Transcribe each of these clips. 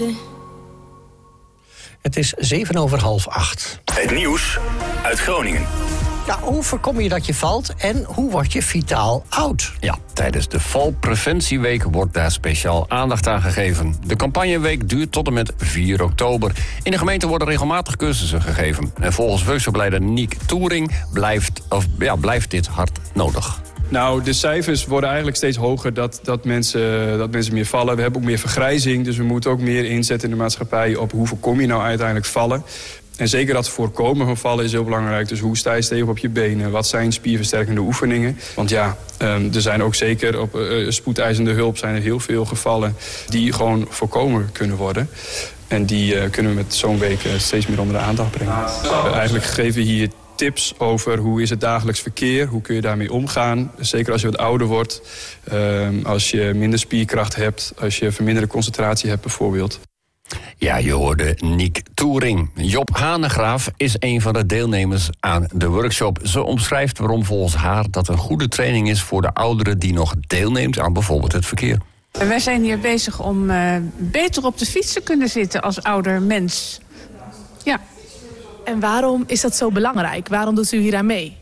Het is 7:07. Het nieuws uit Groningen. Ja, hoe voorkom je dat je valt en hoe word je vitaal oud? Ja, tijdens de Valpreventieweek wordt daar speciaal aandacht aan gegeven. De campagneweek duurt tot en met 4 oktober. In de gemeente worden regelmatig cursussen gegeven. En volgens workshopleider Niek Toering blijft dit hard nodig. Nou, de cijfers worden eigenlijk steeds hoger dat mensen meer vallen. We hebben ook meer vergrijzing, dus we moeten ook meer inzetten in de maatschappij op hoe voorkom je nou uiteindelijk vallen. En zeker dat voorkomen van vallen is heel belangrijk. Dus hoe sta je stevig op je benen? Wat zijn spierversterkende oefeningen? Want ja, er zijn ook zeker op spoedeisende hulp zijn er heel veel gevallen die gewoon voorkomen kunnen worden. En die kunnen we met zo'n week steeds meer onder de aandacht brengen. Eigenlijk geven we hier tips over hoe is het dagelijks verkeer, hoe kun je daarmee omgaan. Zeker als je wat ouder wordt, als je minder spierkracht hebt, als je verminderde concentratie hebt bijvoorbeeld. Ja, je hoorde Niek Toering. Job Hanegraaf is een van de deelnemers aan de workshop. Ze omschrijft waarom volgens haar dat een goede training is voor de ouderen die nog deelneemt aan bijvoorbeeld het verkeer. Wij zijn hier bezig om beter op de fiets te kunnen zitten als ouder mens. Ja. En waarom is dat zo belangrijk? Waarom doet u hier aan mee?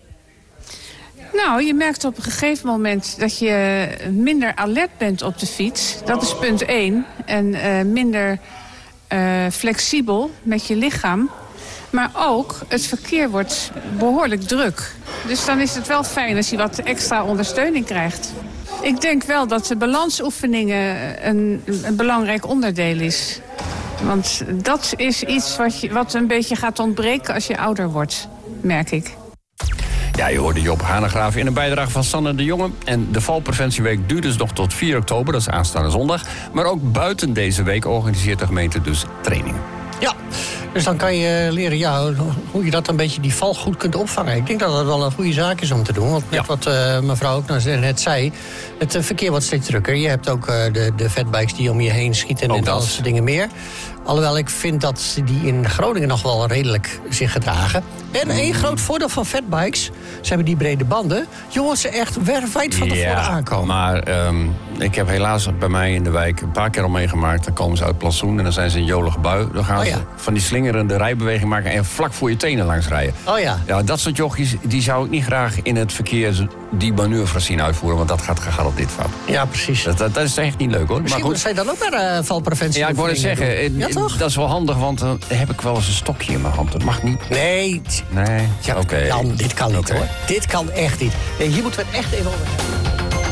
Nou, je merkt op een gegeven moment dat je minder alert bent op de fiets. Dat is punt 1. En minder flexibel met je lichaam. Maar ook, het verkeer wordt behoorlijk druk. Dus dan is het wel fijn als je wat extra ondersteuning krijgt. Ik denk wel dat de balansoefeningen een belangrijk onderdeel is. Want dat is iets wat een beetje gaat ontbreken als je ouder wordt, merk ik. Ja, je hoorde Job Hanegraaf in een bijdrage van Sanne de Jonge. En de Valpreventieweek duurt dus nog tot 4 oktober, dat is aanstaande zondag. Maar ook buiten deze week organiseert de gemeente dus trainingen. Ja, dus dan kan je leren hoe je dat een beetje die val goed kunt opvangen. Ik denk dat dat wel een goede zaak is om te doen. Want net wat mevrouw ook net zei, het verkeer wordt steeds drukker. Je hebt ook de fatbikes die om je heen schieten en dat soort dingen meer. Alhoewel ik vind dat die in Groningen nog wel redelijk zich gedragen. En één groot voordeel van fatbikes, ze hebben die brede banden. Je hoort ze echt wijd van tevoren aankomen. Maar ik heb helaas bij mij in de wijk een paar keer al meegemaakt. Dan komen ze uit het plantsoen en dan zijn ze in jolige bui. Dan gaan ze van die slingerende rijbeweging maken en vlak voor je tenen langs rijden. Oh ja. Ja, dat soort jochies, die zou ik niet graag in het verkeer die manoeuvres zien uitvoeren. Want dat gaat gegarandeerd fout. Ja, precies. Dat is echt niet leuk hoor. Misschien zijn dan ook naar valpreventie. Ja, ik wou het zeggen. Dat is wel handig, want dan heb ik wel eens een stokje in mijn hand. Dat mag niet. Nee. Ja, dit kan niet hoor. Dit kan echt niet. Hier moeten we het echt even over hebben.